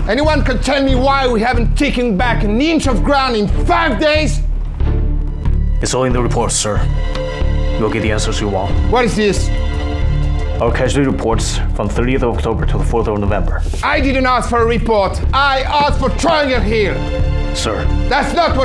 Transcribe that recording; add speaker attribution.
Speaker 1: Anyone can tell me why we haven't taken back an inch of ground in 5 days?
Speaker 2: It's all in the reports, sir. You'll get the answers you want.
Speaker 1: What is this?
Speaker 2: Our casualty reports from 30th of October to the 4th of November.
Speaker 1: I didn't ask for a report. I asked for triangle here.
Speaker 2: Sir.
Speaker 1: That's not what